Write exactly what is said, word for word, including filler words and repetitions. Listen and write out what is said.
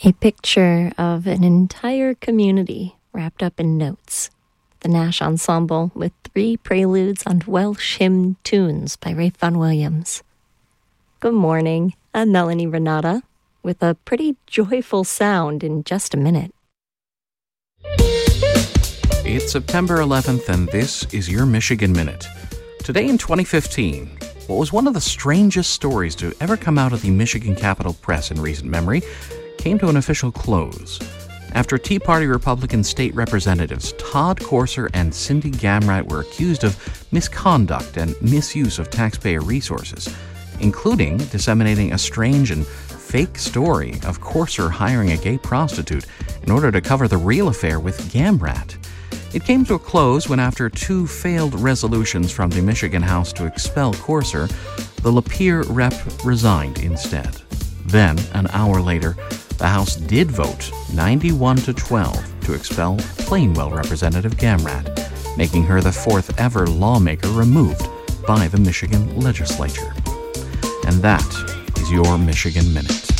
A picture of an entire community wrapped up in notes. The Nash Ensemble with three preludes on Welsh hymn tunes by Ralph Vaughan Williams. Good morning, I'm Melanie Renata with a pretty joyful sound in just a minute. It's September eleventh and this is your Michigan Minute. Today in twenty fifteen, what was one of the strangest stories to ever come out of the Michigan Capitol Press in recent memory came to an official close. After Tea Party Republican state representatives Todd Courser and Cindy Gamrat were accused of misconduct and misuse of taxpayer resources, including disseminating a strange and fake story of Courser hiring a gay prostitute in order to cover the real affair with Gamrat. It came to a close when, after two failed resolutions from the Michigan House to expel Courser, the Lapeer rep resigned instead. Then, an hour later, the House did vote ninety-one to twelve to expel Plainwell Representative Gamrat, making her the fourth ever lawmaker removed by the Michigan legislature. And that is your Michigan Minute.